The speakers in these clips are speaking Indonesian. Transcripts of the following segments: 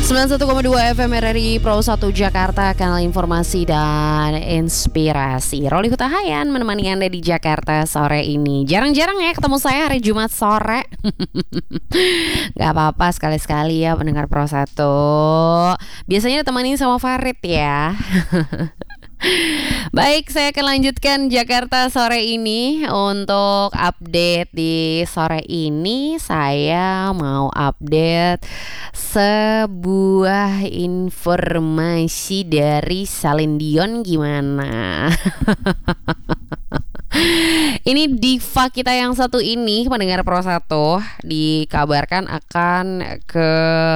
91,2 FM RRI Pro 1 Jakarta, kanal informasi dan inspirasi. Roli Hutahayan menemani Anda di Jakarta sore ini. Jarang-jarang ya ketemu saya hari Jumat sore. Gak apa-apa, sekali-sekali ya pendengar Pro 1. Biasanya ditemani sama Farid ya. Baik, saya akan lanjutkan Jakarta sore ini. Untuk update di sore ini, saya mau update sebuah informasi dari Celine Dion. Gimana? Ini diva kita yang satu ini, pendengar Pro 1, dikabarkan akan ke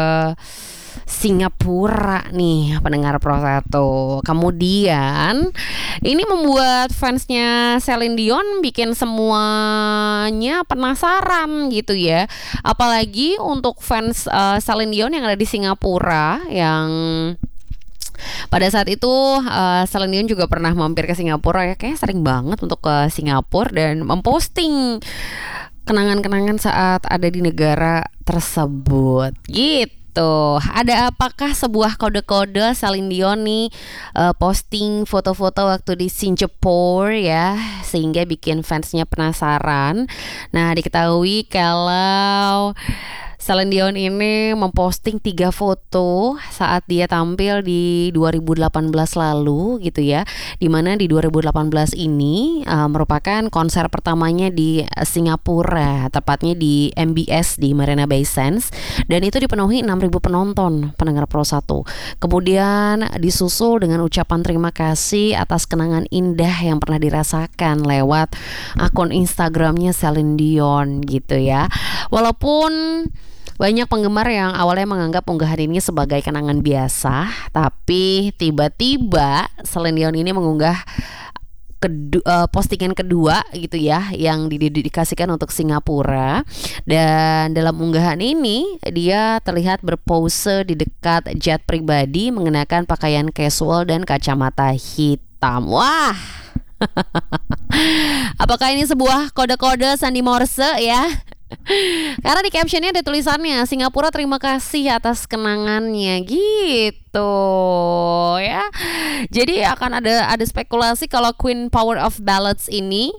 Singapura nih, pendengar Pro 1. Kemudian ini membuat fansnya Celine Dion bikin semuanya penasaran gitu ya. Apalagi untuk fans Celine Dion yang ada di Singapura, yang pada saat itu Celine Dion juga pernah mampir ke Singapura ya. Kayak sering banget untuk ke Singapura dan memposting kenangan-kenangan saat ada di negara tersebut gitu. Ada apakah sebuah kode-kode Celine Dion nih posting foto-foto waktu di Singapura ya, sehingga bikin fansnya penasaran. Nah, diketahui kalau Celine Dion ini memposting 3 foto saat dia tampil di 2018 lalu gitu ya. Dimana di 2018 ini merupakan konser pertamanya di Singapura, tepatnya di MBS di Marina Bay Sands, dan itu dipenuhi 6.000 penonton, pendengar Pro 1. Kemudian disusul dengan ucapan terima kasih atas kenangan indah yang pernah dirasakan lewat akun Instagramnya Celine Dion gitu ya. Walaupun banyak penggemar yang awalnya menganggap unggahan ini sebagai kenangan biasa, tapi tiba-tiba Celine Dion ini mengunggah postingan kedua gitu ya, yang didedikasikan untuk Singapura. Dan dalam unggahan ini dia terlihat berpose di dekat jet pribadi mengenakan pakaian casual dan kacamata hitam. Wah. Apakah ini sebuah kode-kode sandi Morse ya? Karena di captionnya ada tulisannya, Singapura terima kasih atas kenangannya gitu ya. Jadi akan ada spekulasi kalau Queen Power of Ballads ini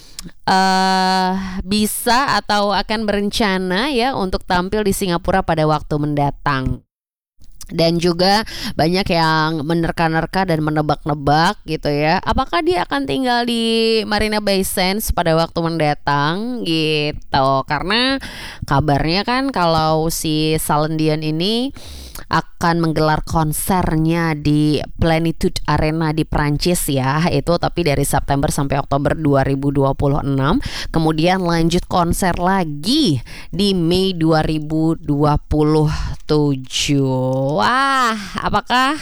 bisa atau akan berencana ya untuk tampil di Singapura pada waktu mendatang. Dan juga banyak yang menerka-nerka dan menebak-nebak gitu ya, apakah dia akan tinggal di Marina Bay Sands pada waktu mendatang gitu. Karena kabarnya kan kalau si Celine Dion ini akan menggelar konsernya di Plenitude Arena di Prancis ya, itu tapi dari September sampai Oktober 2026. Kemudian lanjut konser lagi di Mei 2027. Wah, apakah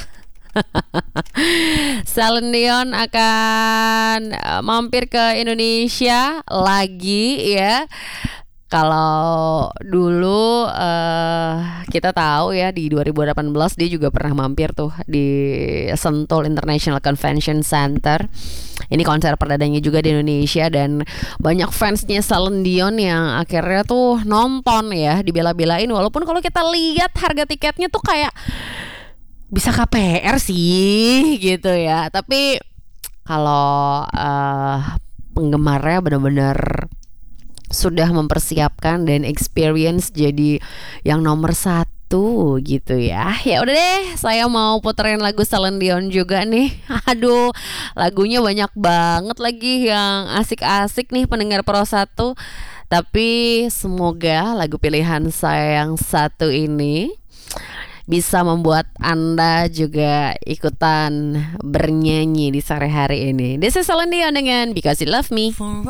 Celine Dion akan mampir ke Indonesia lagi ya? Kalau dulu kita tahu ya, di 2018 dia juga pernah mampir tuh di Sentul International Convention Center. Ini konser perdananya juga di Indonesia, dan banyak fansnya Celine Dion yang akhirnya tuh nonton ya, dibela-belain. Walaupun kalau kita lihat harga tiketnya tuh kayak bisa KPR sih gitu ya. Tapi kalau penggemarnya benar-benar sudah mempersiapkan dan experience jadi yang nomor 1 gitu ya. Ya udah deh, saya mau puterin lagu Celine Dion juga nih. Aduh, lagunya banyak banget lagi yang asik-asik nih, pendengar Pro 1. Tapi semoga lagu pilihan saya yang satu ini bisa membuat Anda juga ikutan bernyanyi di sore hari ini. This is Celine Dion dengan Because You Love Me.